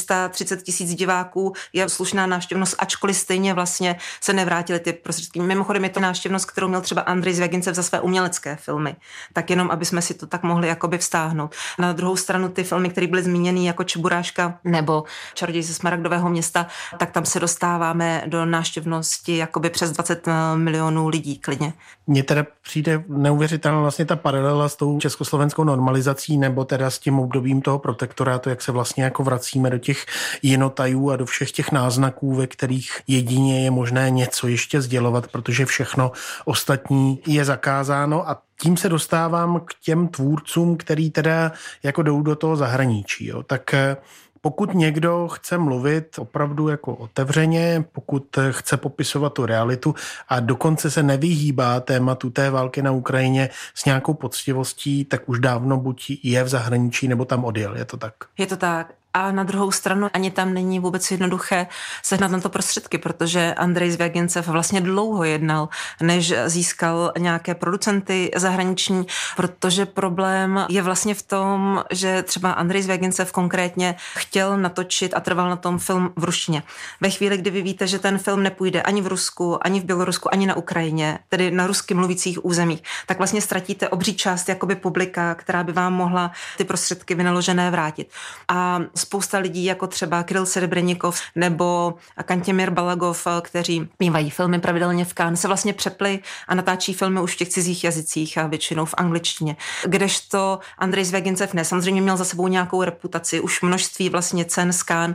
430 000 diváků je slušná návštěvnost, ačkoliv stejně vlastně se nevrátily ty prostředky. Mimochodem je to návštěvnost, kterou měl třeba Andrej Zvěgincev za své umělecké filmy. Tak jenom, aby jsme si to tak mohli jakoby vztáhnout. Na druhou stranu ty filmy, které byly zmíněny jako Čeburáška nebo Čaroděj ze Smaragdového města, tak tam se dostáváme do návštěvnosti jakoby přes 20 milionů lidí klidně. Mně teda přijde neuvěřitelná vlastně ta paralela s tou československou normalizací nebo teda s tím obdobím toho protektorátu, jak se vlastně jako vracíme do těch jinotajů a do všech těch náznaků, ve kterých jedině je možné něco ještě sdělovat, protože všechno ostatní je zakázáno a tím se dostávám k těm tvůrcům, který teda jako jdou do toho zahraničí. Jo. Tak pokud někdo chce mluvit opravdu jako otevřeně, pokud chce popisovat tu realitu a dokonce se nevyhýbá tématu té války na Ukrajině s nějakou poctivostí, tak už dávno buď je v zahraničí, nebo tam odjel. Je to tak? Je to tak. A na druhou stranu ani tam není vůbec jednoduché sehnat na to prostředky, protože Andrej Zvěgincev vlastně dlouho jednal, než získal nějaké producenty zahraniční, protože problém je vlastně v tom, že třeba Andrej Zvěgincev konkrétně chtěl natočit a trval na tom film v ruštině. Ve chvíli, kdy vy víte, že ten film nepůjde ani v Rusku, ani v Bělorusku, ani na Ukrajině, tedy na rusky mluvících územích, tak vlastně ztratíte obří část jakoby publika, která by vám mohla ty prostředky vynaložené vrátit. A spousta lidí, jako třeba Kirill Serebrennikov nebo Kantěmir Balagov, kteří mývají filmy pravidelně v Cannes, se vlastně přepli a natáčí filmy už v těch cizích jazycích a většinou v angličtině. Kdežto Andrej Zvěgincev ne, samozřejmě měl za sebou nějakou reputaci, už množství vlastně cen z Cannes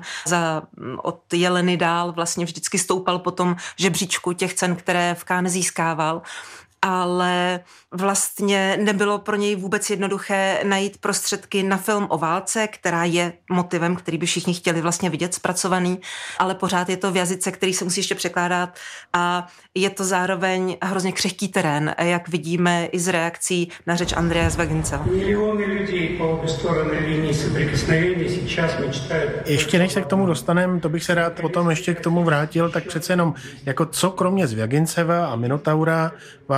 od Jeleny dál vlastně vždycky stoupal po tom žebříčku těch cen, které v Cannes získával. Ale vlastně nebylo pro něj vůbec jednoduché najít prostředky na film o válce, která je motivem, který by všichni chtěli vlastně vidět zpracovaný, ale pořád je to v jazyce, který se musí ještě překládat a je to zároveň hrozně křehký terén, jak vidíme i z reakcí na řeč Andreje Zvěginceva. Ještě než se k tomu dostaneme, to bych se rád potom ještě k tomu vrátil, tak přece jenom jako co kromě Zvěginceva a Minotaura vás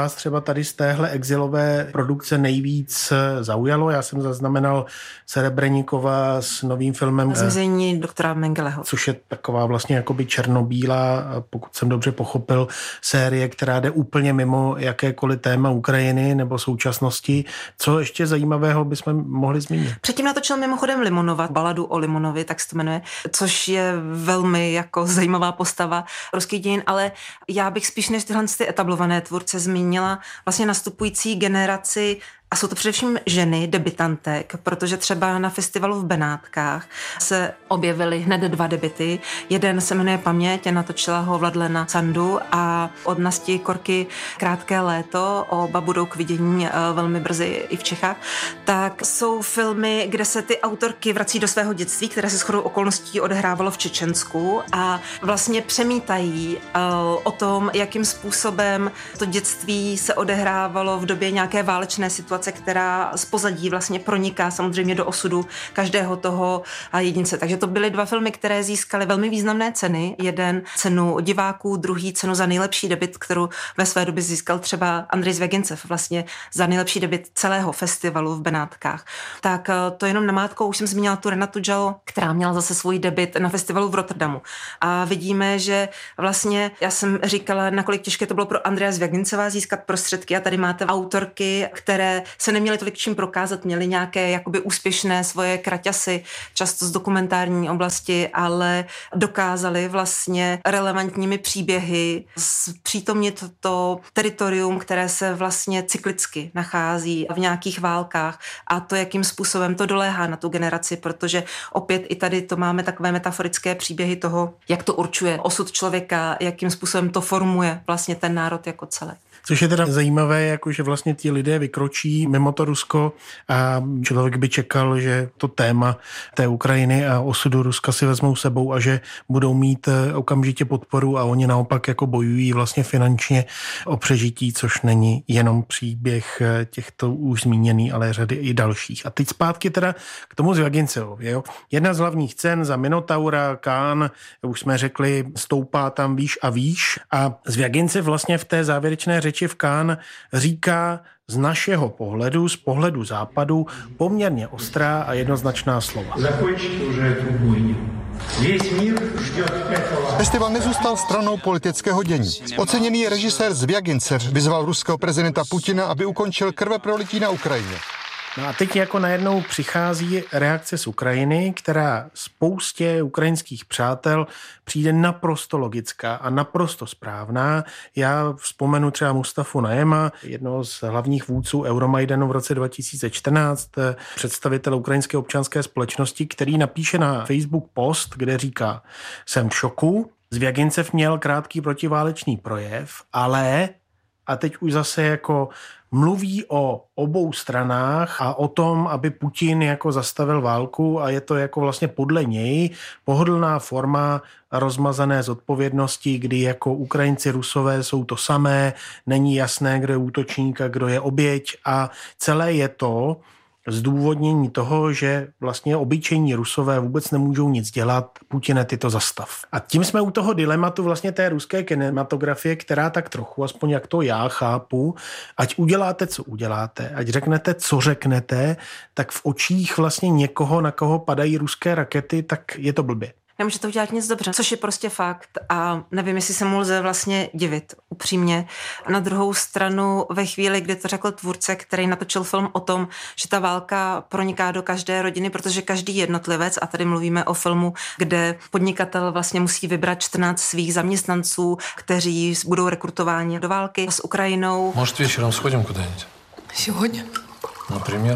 vás třeba tady z téhle exilové produkce nejvíc zaujalo? Já jsem zaznamenal Serebrenikova s novým filmem Zmizení doktora Mengeleho. Což je taková vlastně jakoby černobílá, pokud jsem dobře pochopil, série, která jde úplně mimo jakékoliv téma Ukrajiny nebo současnosti. Co ještě zajímavého bychom mohli zmínit? Předtím natočil mimochodem Limonova, baladu o Limonovi, tak se to jmenuje, což je velmi jako zajímavá postava ruských dějin, ale já bych spíš než tyhle etablované tvůrce zmínila vlastně nastupující generaci. A jsou to především ženy, debutantek, protože třeba na festivalu v Benátkách se objevily hned 2 debuty. Jeden se jmenuje Paměť, natočila ho Vladlena Sandu, a od Nasti Korky Krátké léto, oba budou k vidění velmi brzy i v Čechách. Tak jsou filmy, kde se ty autorky vrací do svého dětství, které se shodou okolností odehrávalo v Čečensku, a vlastně přemítají o tom, jakým způsobem to dětství se odehrávalo v době nějaké válečné situace, která z pozadí vlastně proniká samozřejmě do osudu každého toho jedince. Takže to byly 2 filmy, které získaly velmi významné ceny. Jeden cenu diváků, druhý cenu za nejlepší debut, kterou ve své době získal třeba Andrej Zvěgincev, vlastně za nejlepší debut celého festivalu v Benátkách. Tak to jenom namátkou, už jsem zmínila tu Renatu Jalo, která měla zase svůj debut na festivalu v Rotterdamu. A vidíme, že vlastně, já jsem říkala, nakolik těžké to bylo pro Andreja Zvěginceva získat prostředky, a tady máte autorky, které se neměli tolik čím prokázat, měli nějaké jakoby úspěšné svoje kraťasy, často z dokumentární oblasti, ale dokázali vlastně relevantními příběhy zpřítomnit to teritorium, které se vlastně cyklicky nachází v nějakých válkách, a to, jakým způsobem to doléhá na tu generaci, protože opět i tady to máme takové metaforické příběhy toho, jak to určuje osud člověka, jakým způsobem to formuje vlastně ten národ jako celek. Což je teda zajímavé, jako že vlastně ti lidé vykročí mimo to Rusko a člověk by čekal, že to téma té Ukrajiny a osudu Ruska si vezmou sebou a že budou mít okamžitě podporu, a oni naopak jako bojují vlastně finančně o přežití, což není jenom příběh těchto už zmíněný, ale řady i dalších. A teď zpátky teda k tomu Zvěgincevovi. Jedna z hlavních cen za Minotaura, Cannes, už jsme řekli, stoupá tam výš a výš, a Zvěgincev vlastně v té závěrečné řeči v Cannes říká z našeho pohledu, z pohledu západu, poměrně ostrá a jednoznačná slova. Festival nezůstal stranou politického dění. Oceněný režisér Zvěgincev vyzval ruského prezidenta Putina, aby ukončil krveprolití na Ukrajině. No a teď jako najednou přichází reakce z Ukrajiny, která spoustě ukrajinských přátel přijde naprosto logická a naprosto správná. Já vzpomenu třeba Mustafu Najema, jednoho z hlavních vůdců Euromajdanu v roce 2014, představitel ukrajinské občanské společnosti, který napíše na Facebook post, kde říká: jsem v šoku, Zvěgincev měl krátký protiválečný projev, ale, a teď už zase jako mluví o obou stranách a o tom, aby Putin jako zastavil válku, a je to jako vlastně podle něj pohodlná forma rozmazané zodpovědnosti, kdy jako Ukrajinci, Rusové jsou to samé, není jasné, kdo je útočník a kdo je oběť, a celé je to zdůvodnění toho, že vlastně obyčejní Rusové vůbec nemůžou nic dělat, Putine, ty to zastav. A tím jsme u toho dilematu vlastně té ruské kinematografie, která tak trochu, aspoň jak to já chápu, ať uděláte, co uděláte, ať řeknete, co řeknete, tak v očích vlastně někoho, na koho padají ruské rakety, tak je to blbě. Nemůže to udělat nic dobře, což je prostě fakt, a nevím, jestli se mu lze vlastně divit, upřímně. Na druhou stranu, ve chvíli, kdy to řekl tvůrce, který natočil film o tom, že ta válka proniká do každé rodiny, protože každý jednotlivec, a tady mluvíme o filmu, kde podnikatel vlastně musí vybrat 14 svých zaměstnanců, kteří budou rekrutováni do války s Ukrajinou. Может, вечером сходим куда-нибудь? Сегодня? Например?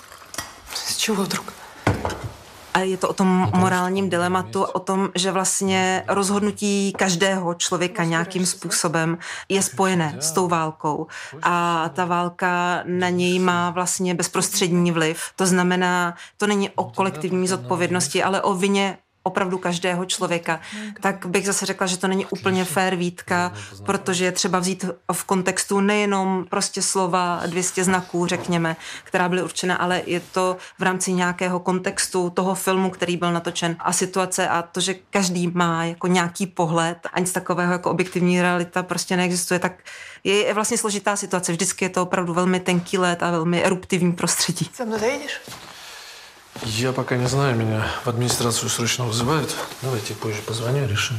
С чего вдруг? A je to o tom morálním dilematu, o tom, že vlastně rozhodnutí každého člověka nějakým způsobem je spojené s tou válkou. A ta válka na něj má vlastně bezprostřední vliv. To znamená, to není o kolektivní zodpovědnosti, ale o vině opravdu každého člověka, tak bych zase řekla, že to není úplně fair výtka, protože je třeba vzít v kontextu nejenom prostě slova 200 znaků, řekněme, která byly určena, ale je to v rámci nějakého kontextu toho filmu, který byl natočen a situace a to, že každý má jako nějaký pohled a nic takového jako objektivní realita prostě neexistuje, tak je vlastně složitá situace. Vždycky je to opravdu velmi tenký led a velmi eruptivní prostředí. Со мной заедешь? Я пока не знаю, меня в администрацию срочно вызывают. Давайте позже позвоню, решим.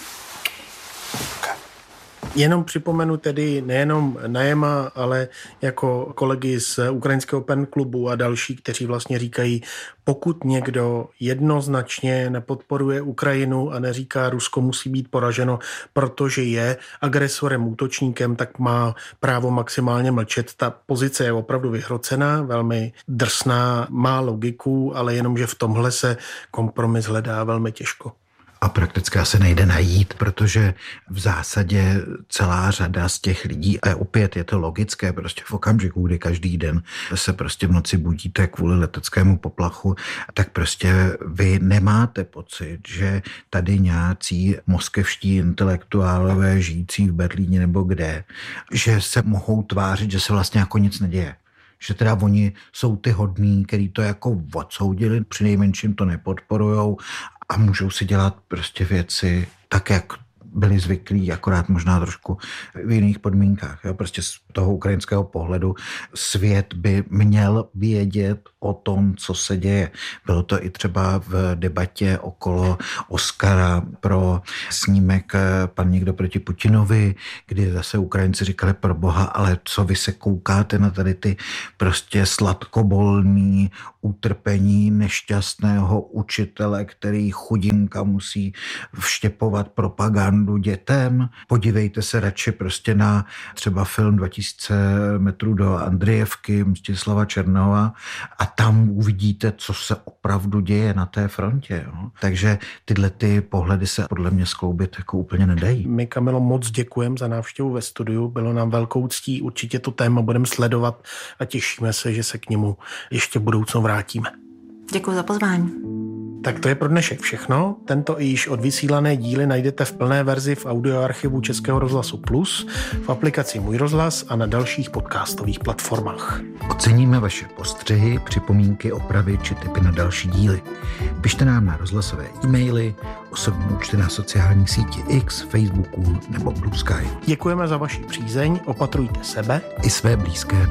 Jenom připomenu tedy nejenom Najema, ale jako kolegy z ukrajinského PEN klubu a další, kteří vlastně říkají, pokud někdo jednoznačně nepodporuje Ukrajinu a neříká, Rusko musí být poraženo, protože je agresorem, útočníkem, tak má právo maximálně mlčet. Ta pozice je opravdu vyhrocená, velmi drsná, má logiku, ale jenom, že v tomhle se kompromis hledá velmi těžko. A prakticky asi nejde najít, protože v zásadě celá řada z těch lidí, a opět je to logické, prostě v okamžiku, kdy každý den se prostě v noci budíte kvůli leteckému poplachu, tak prostě vy nemáte pocit, že tady nějací moskevští intelektuálové žijící v Berlíně nebo kde, že se mohou tvářit, že se vlastně jako nic neděje. Že teda oni jsou ty hodní, který to jako odsoudili, přinejmenším to nepodporujou a můžou si dělat prostě věci tak, jak byli zvyklí, akorát možná trošku v jiných podmínkách. Jo? Prostě z toho ukrajinského pohledu svět by měl vědět o tom, co se děje. Bylo to i třeba v debatě okolo Oscara pro snímek Pan někdo proti Putinovi, kdy zase Ukrajinci říkali, pro boha, ale co vy se koukáte na tady ty prostě sladkobolný utrpení nešťastného učitele, který chudinka musí vštěpovat propagandu dětem. Podívejte se radši prostě na třeba film 2000 metrů do Andrijevky Mstislava Černohova a tam uvidíte, co se opravdu děje na té frontě. Jo. Takže tyhle ty pohledy se podle mě skloubit jako úplně nedají. My, Kamilo, moc děkujeme za návštěvu ve studiu. Bylo nám velkou ctí. Určitě to téma budeme sledovat a těšíme se, že se k němu ještě v budoucnu vrátíme. Děkuji za pozvání. Tak to je pro dnešek všechno. Tento i již odvysílané díly najdete v plné verzi v audioarchivu Českého rozhlasu Plus, v aplikaci Můj rozhlas a na dalších podcastových platformách. Oceníme vaše postřehy, připomínky, opravy či tipy na další díly. Pište nám na rozhlasové e-maily, osobní účty na sociální síti X, Facebooku nebo Blue Sky. Děkujeme za vaši přízeň, opatrujte sebe i své blízké.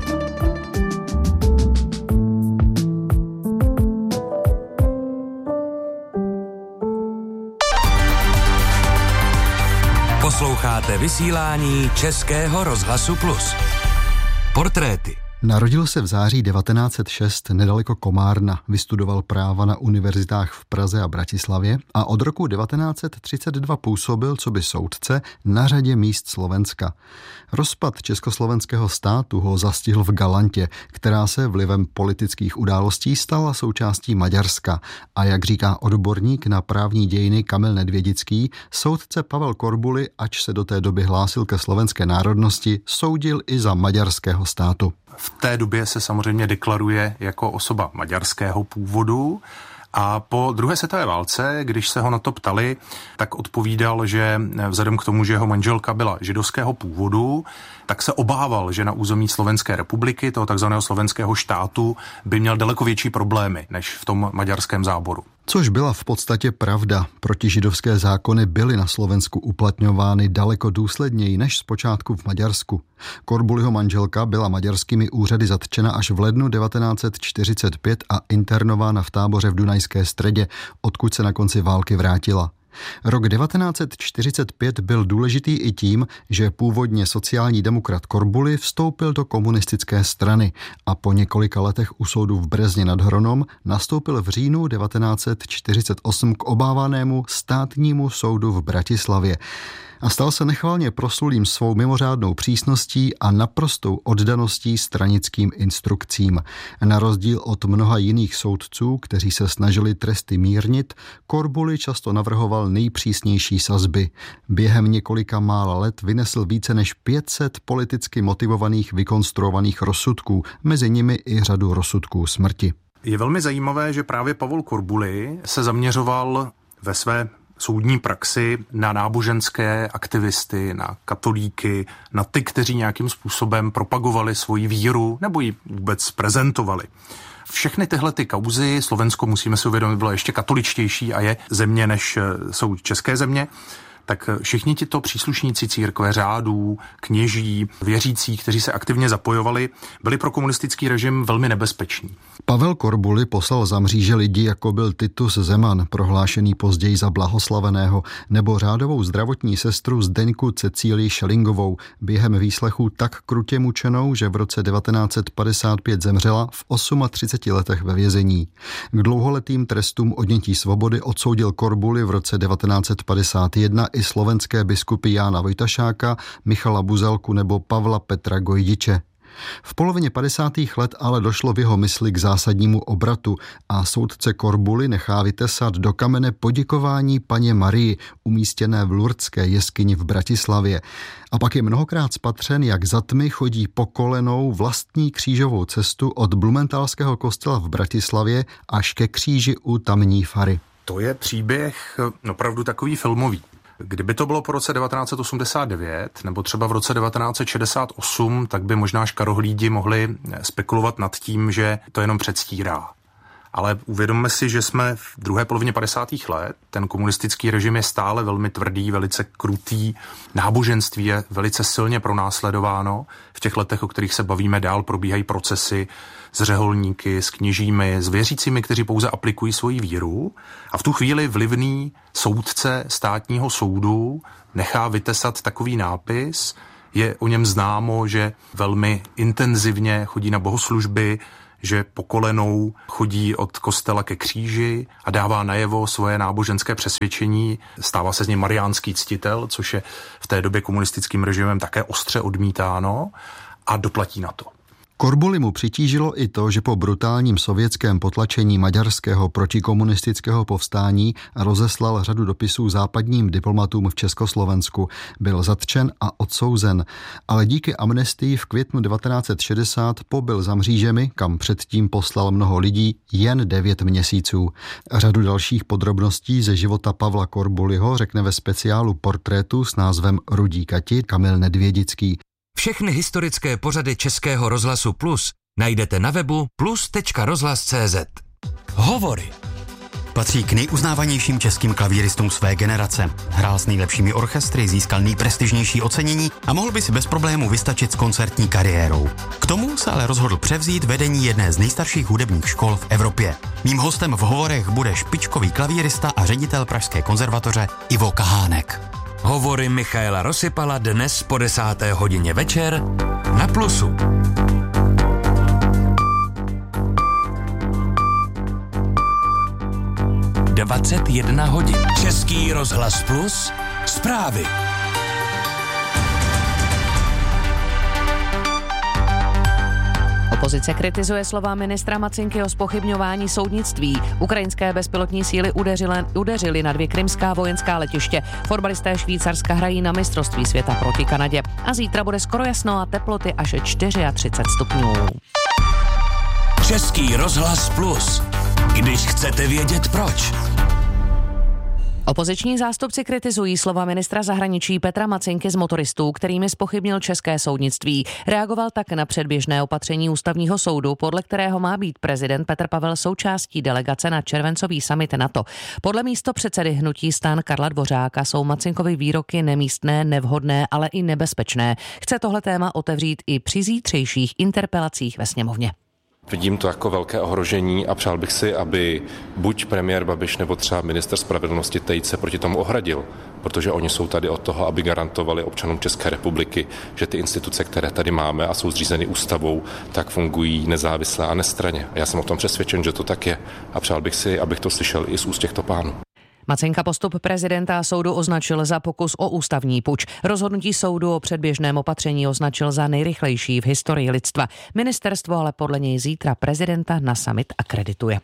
Posloucháte vysílání Českého rozhlasu Plus. Portréty. Narodil se v září 1906 nedaleko Komárna, vystudoval práva na univerzitách v Praze a Bratislavě a od roku 1932 působil coby soudce na řadě míst Slovenska. Rozpad československého státu ho zastihl v Galantě, která se vlivem politických událostí stala součástí Maďarska. A jak říká odborník na právní dějiny Kamil Nedvědický, soudce Pavel Korbuli, ač se do té doby hlásil ke slovenské národnosti, soudil i za maďarského státu. V té době se samozřejmě deklaruje jako osoba maďarského původu a po druhé světové válce, když se ho na to ptali, tak odpovídal, že vzhledem k tomu, že jeho manželka byla židovského původu, tak se obával, že na území Slovenské republiky, toho takzvaného slovenského štátu, by měl daleko větší problémy než v tom maďarském záboru. Což byla v podstatě pravda. Protižidovské zákony byly na Slovensku uplatňovány daleko důsledněji než zpočátku v Maďarsku. Korbuliho manželka byla maďarskými úřady zatčena až v lednu 1945 a internována v táboře v Dunajské Středě, odkud se na konci války vrátila. Rok 1945 byl důležitý i tím, že původně sociální demokrat Korbuli vstoupil do komunistické strany a po několika letech u soudu v Brezně nad Hronom nastoupil v říjnu 1948 k obávanému státnímu soudu v Bratislavě a stal se nechvalně proslulým svou mimořádnou přísností a naprostou oddaností stranickým instrukcím. Na rozdíl od mnoha jiných soudců, kteří se snažili tresty mírnit, Korbuli často navrhoval nejpřísnější sazby. Během několika mála let vynesl více než 500 politicky motivovaných vykonstruovaných rozsudků, mezi nimi i řadu rozsudků smrti. Je velmi zajímavé, že právě Pavel Korbuli se zaměřoval ve své soudní praxi na náboženské aktivisty, na katolíky, na ty, kteří nějakým způsobem propagovali svoji víru nebo ji vůbec prezentovali. Všechny tyhle ty kauzy, Slovensko, musíme si uvědomit, bylo ještě katoličtější a je země, než jsou české země, tak všichni tito příslušníci církve, řádů, kněží, věřící, kteří se aktivně zapojovali, byli pro komunistický režim velmi nebezpeční. Pavel Korbuli poslal za mříže lidi, jako byl Titus Zeman, prohlášený později za blahoslaveného, nebo řádovou zdravotní sestru Zdeňku Cecílii Šelingovou, během výslechu tak krutě mučenou, že v roce 1955 zemřela v 38 letech ve vězení. K dlouholetým trestům odnětí svobody odsoudil Korbuli v roce 1951 i slovenské biskupy Jána Vojtašáka, Michala Buzelku nebo Pavla Petra Gojdiče. V polovině 50. let ale došlo v jeho mysli k zásadnímu obratu a soudce Korbuli nechá vytesat do kamene poděkování Panně Marii, umístěné v Lurdské jeskyni v Bratislavě. A pak je mnohokrát spatřen, jak za tmy chodí po kolenou vlastní křížovou cestu od Blumentalského kostela v Bratislavě až ke kříži u tamní fary. To je příběh opravdu takový filmový. Kdyby to bylo po roce 1989 nebo třeba v roce 1968, tak by možná škarohlídi mohli spekulovat nad tím, že to jenom předstírá. Ale uvědomme si, že jsme v druhé polovině 50. let, ten komunistický režim je stále velmi tvrdý, velice krutý, náboženství je velice silně pronásledováno. V těch letech, o kterých se bavíme dál, probíhají procesy s řeholníky, s kněžími, s věřícími, kteří pouze aplikují svoji víru. A v tu chvíli vlivný soudce státního soudu nechá vytesat takový nápis, je o něm známo, že velmi intenzivně chodí na bohoslužby, že po kolenou chodí od kostela ke kříži a dává najevo svoje náboženské přesvědčení. Stává se z něj mariánský ctitel, což je v té době komunistickým režimem také ostře odmítáno a doplatí na to. Korbuli mu přitížilo i to, že po brutálním sovětském potlačení maďarského protikomunistického povstání rozeslal řadu dopisů západním diplomatům v Československu. Byl zatčen a odsouzen, ale díky amnestii v květnu 1960 pobyl za mřížemi, kam předtím poslal mnoho lidí, jen 9 měsíců. Řadu dalších podrobností ze života Pavla Korbuliho řekne ve speciálu Portrétu s názvem Rudí Kati Kamil Nedvědický. Všechny historické pořady Českého rozhlasu Plus najdete na webu plus.rozhlas.cz. Hovory. Patří k nejuznávanějším českým klavíristům své generace. Hrál s nejlepšími orchestry, získal nejprestižnější ocenění a mohl by si bez problémů vystačit s koncertní kariérou. K tomu se ale rozhodl převzít vedení jedné z nejstarších hudebních škol v Evropě. Mým hostem v hovorech bude špičkový klavírista a ředitel Pražské konzervatoře Ivo Kahánek. Hovory Michaela Rosypala dnes po 10. hodině večer na Plusu. ...21 hodin. Český rozhlas Plus. Zprávy. Opozice kritizuje slova ministra Macinky o zpochybňování soudnictví. Ukrajinské bezpilotní síly udeřily na 2 krymská vojenská letiště. Fotbalisté Švýcarska hrají na mistrovství světa proti Kanadě. A zítra bude skoro jasno a teploty až 34 stupňů. Český rozhlas Plus. Když chcete vědět proč. Opoziční zástupci kritizují slova ministra zahraničí Petra Macinky z motoristů, kterými zpochybnil české soudnictví. Reagoval tak na předběžné opatření ústavního soudu, podle kterého má být prezident Petr Pavel součástí delegace na červencový summit NATO. Podle místopředsedy hnutí STAN Karla Dvořáka jsou Macinkovy výroky nemístné, nevhodné, ale i nebezpečné. Chce tohle téma otevřít i při zítřejších interpelacích ve sněmovně. Vidím to jako velké ohrožení a přál bych si, aby buď premiér Babiš nebo třeba ministr spravedlnosti Tejc se proti tomu ohradil, protože oni jsou tady od toho, aby garantovali občanům České republiky, že ty instituce, které tady máme a jsou zřízeny ústavou, tak fungují nezávisle a nestranně. A já jsem o tom přesvědčen, že to tak je a přál bych si, abych to slyšel i z úst těchto pánů. Macinka postup prezidenta a soudu označil za pokus o ústavní puč. Rozhodnutí soudu o předběžném opatření označil za nejrychlejší v historii lidstva. Ministerstvo ale podle něj zítra prezidenta na summit akredituje.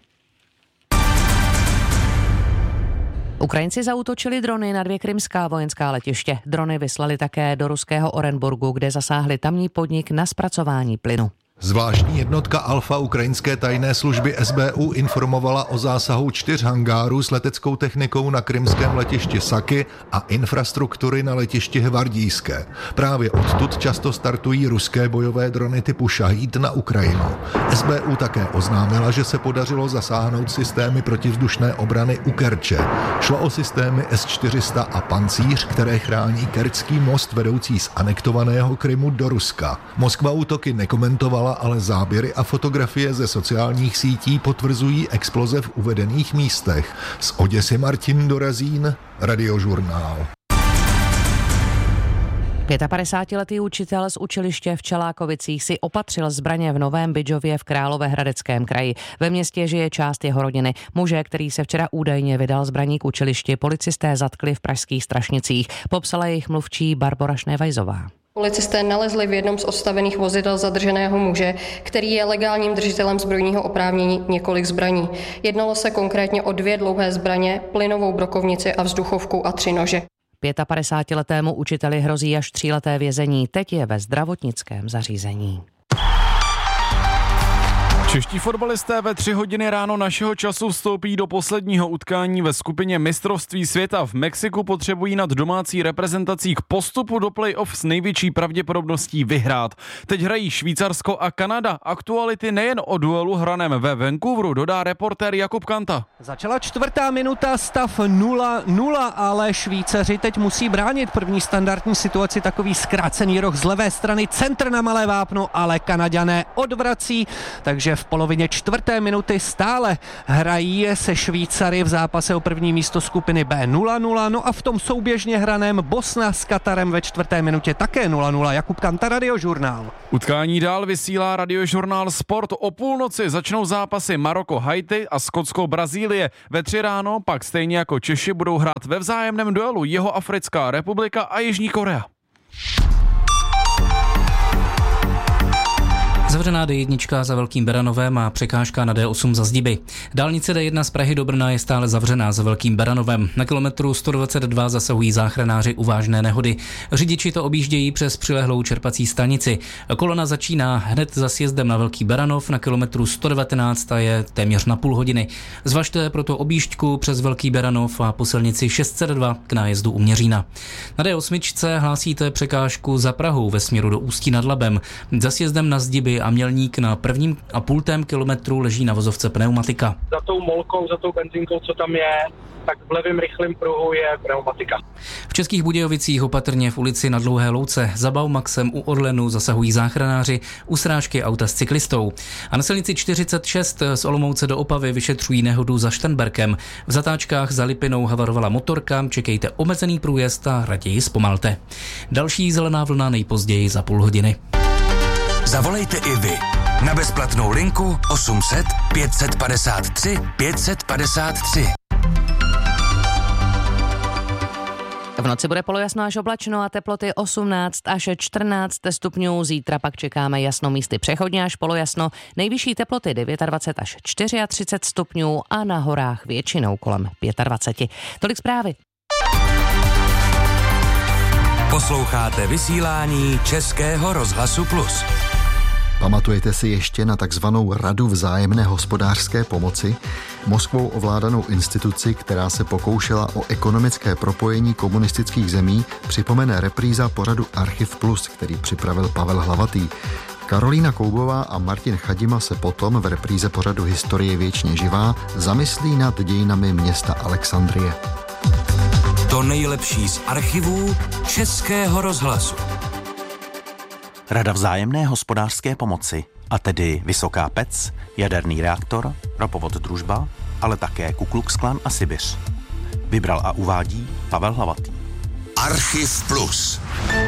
Ukrajinci zaútočili drony na 2 krymská vojenská letiště. Drony vyslali také do ruského Orenburgu, kde zasáhli tamní podnik na zpracování plynu. Zvláštní jednotka Alfa ukrajinské tajné služby SBU informovala o zásahu 4 hangárů s leteckou technikou na krymském letišti Saky a infrastruktury na letišti Hvardijské. Právě odtud často startují ruské bojové drony typu Šahíd na Ukrajinu. SBU také oznámila, že se podařilo zasáhnout systémy protivzdušné obrany u Kerče. Šlo o systémy S-400 a Pancíř, které chrání Kerčský most vedoucí z anektovaného Krymu do Ruska. Moskva útoky nekomentovala, ale záběry a fotografie ze sociálních sítí potvrzují exploze v uvedených místech. Z Oděsy Martin Dorazín, Radiožurnál. 55letý učitel z učiliště v Čelákovicích si opatřil zbraně v Novém Bydžově v Královéhradeckém kraji. Ve městě žije část jeho rodiny. Muže, který se včera údajně vydal zbraní k učilišti, policisté zatkli v pražských Strašnicích. Popsala jejich mluvčí Barbora Šnevajzová. Policisté nalezli v jednom z odstavených vozidel zadrženého muže, který je legálním držitelem zbrojního oprávnění, několik zbraní. Jednalo se konkrétně o 2 dlouhé zbraně, plynovou brokovnici a vzduchovku a 3 nože. 55letému učiteli hrozí až 3leté vězení. Teď je ve zdravotnickém zařízení. Čeští fotbalisté ve 3 hodiny ráno našeho času vstoupí do posledního utkání ve skupině mistrovství světa. V Mexiku potřebují nad domácí reprezentací k postupu do play-off s největší pravděpodobností vyhrát. Teď hrají Švýcarsko a Kanada. Aktuality nejen o duelu hraném ve Vancouveru, dodá reportér Jakub Kanta. Začala 4. minuta, stav 0-0, ale Švýcaři teď musí bránit první standardní situaci, takový zkrácený roh z levé strany, centr na malé vápno, ale Kanaďané odvrací, takže v polovině 4. minuty stále hrají se Švýcary v zápase o první místo skupiny B 0-0, no a v tom souběžně hraném Bosna s Katarem ve 4. minutě také 0-0. Jakub Kanta, Radiožurnál. Utkání dál vysílá Radiožurnál Sport. O půlnoci začnou zápasy Maroko-Haiti a Skotsko-Brazílie. Ve 3 ráno pak stejně jako Češi budou hrát ve vzájemném duelu Jihoafrická republika a Jižní Korea. Zavřená D1 za Velkým Beranovem a překážka na D8 za Zdiby. Dálnice D1 z Prahy do Brna je stále zavřená za Velkým Beranovem. Na kilometru 122 zasahují záchranáři u vážné nehody. Řidiči to objíždějí přes přilehlou čerpací stanici. Kolona začíná hned za sjezdem na Velký Beranov, na kilometru 119 a je téměř na půl hodiny. Zvažte proto objížďku přes Velký Beranov a po silnici 602 k nájezdu u Měřína. Na D8 hlásíte překážku za Prahou ve směru do Ústí nad Labem. Za sjezdem na Zdiby a Mělník na 1,5 kilometru leží na vozovce pneumatika. Za tou molkou, za tou benzínkou, co tam je, tak v levém rychlém pruhu je pneumatika. V Českých Budějovicích opatrně v ulici na Dlouhé louce za Baumaxem u Orlenu zasahují záchranáři u srážky auta s cyklistou. A na silnici 46 z Olomouce do Opavy vyšetřují nehodu za Štenberkem. V zatáčkách za Lipinou havarovala motorka, čekejte omezený průjezd a raději zpomalte. Další zelená vlna nejpozději za půl hodiny. Zavolejte i vy na bezplatnou linku 800 553 553. V noci bude polojasno až oblačno a teploty 18 až 14 stupňů. Zítra pak čekáme jasno, místy přechodně až polojasno. Nejvyšší teploty 29 až 34 stupňů a na horách většinou kolem 25. Tolik zprávy. Posloucháte vysílání Českého rozhlasu Plus. Pamatujete si ještě na takzvanou Radu vzájemné hospodářské pomoci, Moskvou ovládanou instituci, která se pokoušela o ekonomické propojení komunistických zemí, připomene repríza pořadu Archiv Plus, který připravil Pavel Hlavatý. Karolína Koubová a Martin Chadima se potom v repríze pořadu Historie věčně živá zamyslí nad dějinami města Alexandrie. To nejlepší z archivů Českého rozhlasu. Rada vzájemné hospodářské pomoci, a tedy Vysoká Pec, jaderný reaktor, ropovod Družba, ale také Ku Klux Klan a Sibiř. Vybral a uvádí Pavel Hlavatý. Archiv Plus.